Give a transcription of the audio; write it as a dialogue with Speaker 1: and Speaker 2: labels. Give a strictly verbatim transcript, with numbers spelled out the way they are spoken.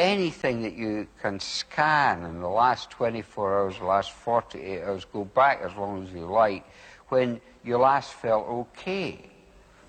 Speaker 1: anything that you can scan in the last twenty-four hours, the last forty-eight hours, go back as long as you like, when you last felt okay.